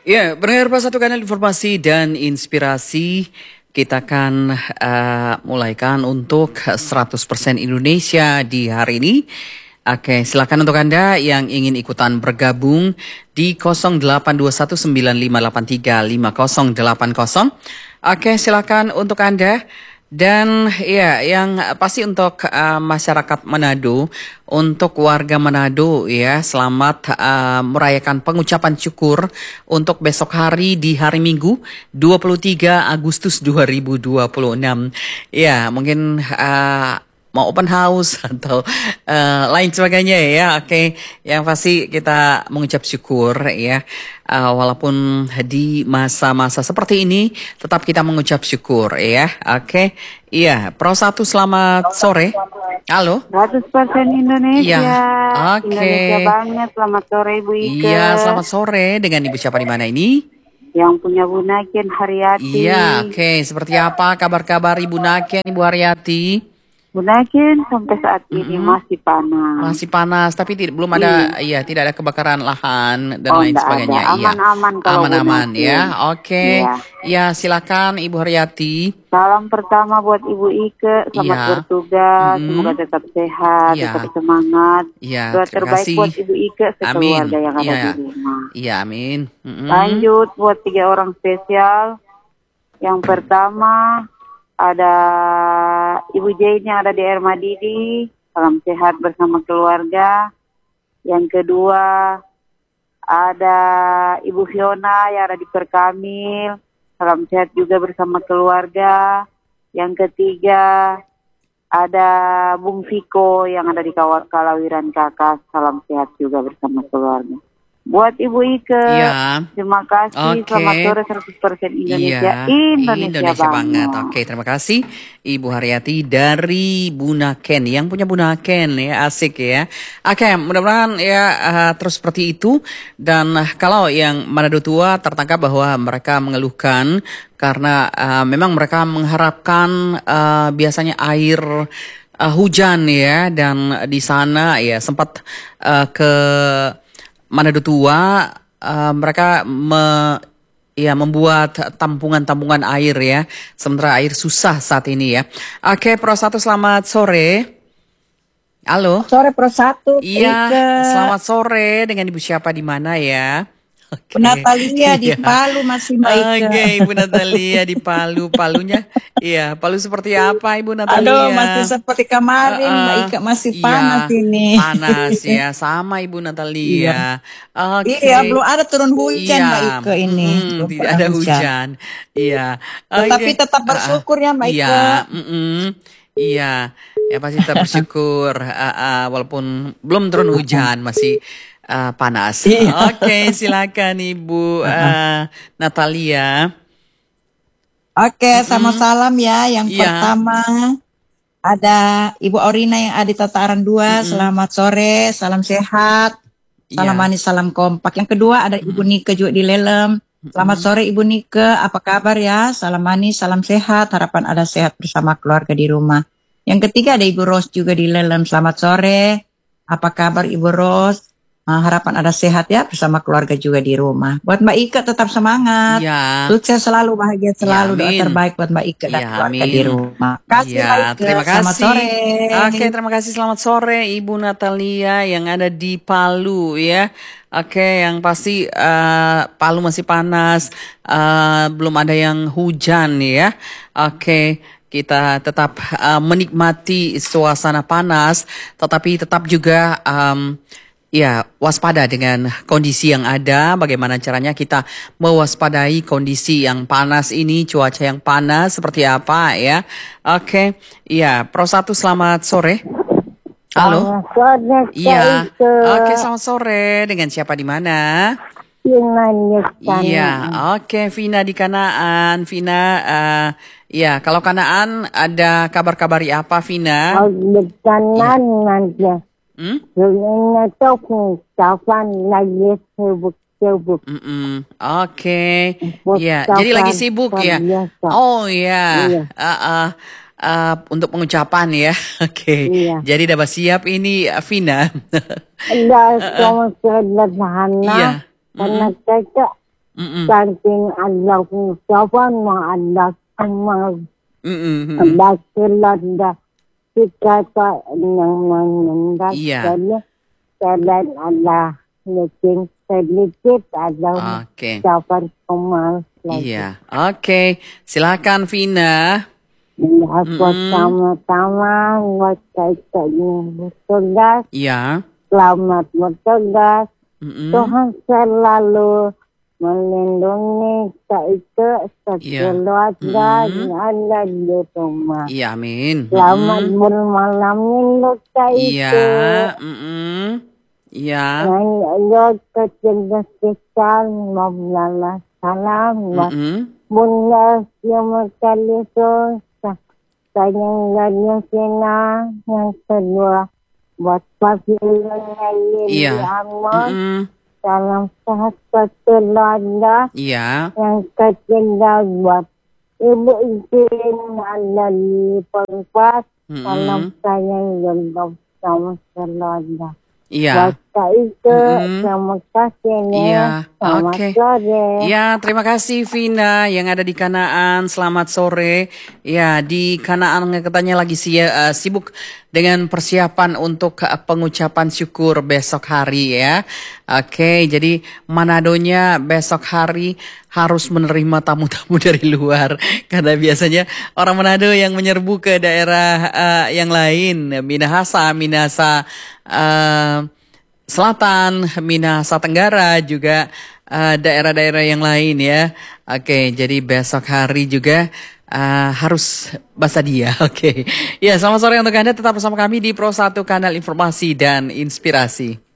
Ya, pendengar satu kanal informasi dan inspirasi. Kita akan mulaikan untuk 100% Indonesia di hari ini. Oke, silakan untuk Anda yang ingin ikutan bergabung di 082195835080. Oke, silakan untuk Anda. Dan ya, yang pasti untuk masyarakat Manado, untuk warga Manado ya, selamat merayakan pengucapan syukur untuk besok hari di hari Minggu 23 Agustus 2026. Ya, mungkin mau open house atau lain sebagainya ya. Oke, yang pasti kita mengucap syukur ya. Walaupun di masa-masa seperti ini tetap kita mengucap syukur ya. Oke. Iya, Pro 1 selamat sore. Halo. 100% Indonesia. Iya. Oke. Indonesia banget. Selamat sore Ibu Ike. Iya, selamat sore. Dengan Ibu siapa di mana ini? Yang punya Bu Naken Haryati. Iya, oke. Seperti apa kabar-kabar Ibu Naken, Ibu Haryati? Bu Naken sampai saat ini masih panas. Masih panas, tapi belum ada, iya, tidak ada kebakaran lahan dan lain enggak sebagainya. ada. Aman-aman Iya, kalau aman-aman Bu Naken. ya. Oke, Iya. ya silakan Ibu Haryati. Salam pertama buat Ibu Ike. Selamat Iya. bertugas. Semoga tetap sehat, Iya. tetap semangat. Iya, Doa terima terbaik kasih. buat Ibu Ike sekeluarga yang ada Iya. di rumah. Iya, amin. Lanjut buat 3 orang spesial. Yang pertama ada Ibu Jane yang ada di Air Madidi. Salam sehat bersama keluarga. Yang kedua ada Ibu Fiona yang ada di Perkamil. Salam sehat juga bersama keluarga. Yang ketiga ada Bung Viko yang ada di Kalawiran Kakas. Salam sehat juga bersama keluarga. Buat Ibu Ike, Iya. terima kasih. Oke. Selamat sore 100% Indonesia. Iya, Indonesia banget. Oke, terima kasih Ibu Haryati dari Bunaken. Yang punya Bunaken ya, asik ya. Oke, mudah-mudahan ya terus seperti itu. Dan kalau yang Manado Tua tertangkap bahwa mereka mengeluhkan karena memang mereka mengharapkan biasanya air hujan ya, dan di sana ya sempat ke Manado Tua, mereka membuat tampungan-tampungan air ya. Sementara air susah saat ini ya. Oke, Pro 1 selamat sore. Halo. Sore Pro 1. Iya, selamat sore. Dengan Ibu siapa di mana ya? Bu Natalia di Palu masih Mbak Ike. Oke, Ibu Natalia di Palu. Palunya, iya, Palu seperti apa Ibu Natalia? Aduh, masih seperti kemarin Mbak Ike masih panas ini. Panas ya, sama Ibu Natalia. Oke. Iya, belum ada turun hujan Mbak Ike ini. Tidak ada hujan. Iya. Tetapi tetap bersyukur ya Mbak Ike. Iya, iya. Ya pasti tetap bersyukur. Walaupun belum turun hujan, masih panas. Oke, silakan Ibu Natalia. Oke, sama salam ya. Yang pertama ada Ibu Orina yang ada di Tataran 2. Selamat sore, salam sehat. Salam manis, salam kompak. Yang kedua ada Ibu Nike juga di Lelem. Selamat sore Ibu Nike, apa kabar ya? Salam manis, salam sehat. Harapan ada sehat bersama keluarga di rumah. Yang ketiga ada Ibu Ros juga di Lelem. Selamat sore, apa kabar Ibu Ros? Harapan ada sehat ya bersama keluarga juga di rumah. Buat Mbak Ike tetap semangat. Ya. Sukses selalu, bahagia selalu. Doa terbaik buat Mbak Ike dan keluarga di rumah. Kasih Mbak Ike. Terima kasih. Selamat sore. Oke, terima kasih. Selamat sore Ibu Natalia yang ada di Palu ya. Oke, yang pasti Palu masih panas, belum ada yang hujan ya. Oke. Kita tetap menikmati suasana panas, tetapi tetap juga ya, waspada dengan kondisi yang ada. Bagaimana caranya kita mewaspadai kondisi yang panas ini, cuaca yang panas seperti apa ya. Oke, iya, Pro 1 selamat sore. Halo. Iya. Oke, selamat sore. Dengan siapa di mana? Iya, oke, Vina di Kanaan. Vina, ya, kalau Kanaan ada kabar-kabari apa, Vina? Oke, ya, jadi lagi sibuk ya. Oh ya, untuk pengucapan ya. Oke, jadi udah siap ini Vina. Iya. Karena cocok saking ada ucapan ada sama ada kelanda jika tak yang mengendak dan ada meeting sedikit ada ucapan kemal lagi. Iya, oke. Silakan Vina. Pertama-tama buat kaitannya bertugas. Iya. Selamat bertugas. Tuhan selalu melindungi kita sekeluarga yang ada di rumah. Iya, amin. Selamat bermalam minggu kita. Iya. Iya. Dan kecerdasan Maulana salam. Bunda yang sekali itu sayangnya Sina yang kedua buat pavilion yang salam sehat keluarga. Yang ketiga buat ibu izin ada di Pengpas. Salam sayang dan sama keluarga. Iya. Terima kasih ya. Selamat sore. Ya, terima kasih Vina yang ada di Kanaan. Selamat sore. Ya, di Kanaan katanya lagi sibuk dengan persiapan untuk pengucapan syukur besok hari ya. Oke, jadi Manadonya besok hari harus menerima tamu-tamu dari luar. Karena biasanya orang Manado yang menyerbu ke daerah yang lain. Minahasa, Selatan, Minahasa Tenggara, juga daerah-daerah yang lain ya. Oke, jadi besok hari juga harus bahasa dia. Oke. Ya, selamat sore untuk Anda. Tetap bersama kami di Pro 1 Kanal Informasi dan Inspirasi.